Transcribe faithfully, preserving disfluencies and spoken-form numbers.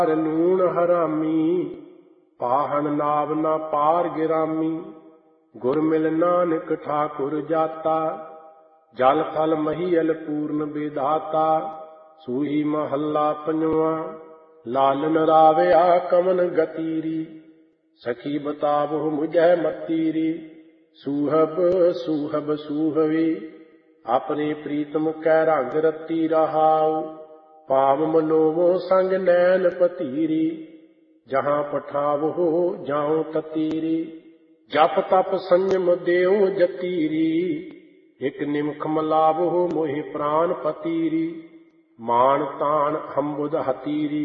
ਨੂਣ ਹਰਾਮੀ, ਪਾਹਣ ਨਾਵ ਨਾ ਪਾਰ ਗਿਰਾਮੀ। ਗੁਰ ਮਿਲ ਨਾਨਕ ਠਾਕੁਰ ਜਾਤਾ, ਜਲ ਥਲ ਮਹੀਅਲ ਪੂਰਨ ਵਿਧਾਤਾ। ਸੂਹੀ ਮਹੱਲਾ ਪੰਜਵਾਂ। ਲਾਲਨ ਰਾਵਿਆ ਕਮਨ ਗਤੀਰੀ, ਸਖੀ ਬਤਾਵਹੁ ਮੁਝੈ ਮਤੀਰੀ। ਸੂਹਬ ਸੂਹਬ ਸੂਹਵੀ, ਆਪਣੇ ਪ੍ਰੀਤਮ ਕੈ ਰੰਗ ਰਤੀ ਰਹਾਉ। ਭਾਵ ਮਨੋਵੋ ਸੰਗ ਨੈਣ ਪਤੀਰੀ, ਜਹਾਂ ਪਠਾਵਹੁ ਜਾਉ ਤਤੀਰੀ। ਜਪ ਤਪ ਸੰਜਮ ਦੇਉ ਜਤੀਰੀ, ਇਕ ਨਿਮਖ ਮਲਾਵਹੁ ਮੋਹਿ ਪ੍ਰਾਨ ਪਤੀਰੀ। ਮਾਨ ਤਾਨ ਹੰਬੁਧ ਹਤੀਰੀ,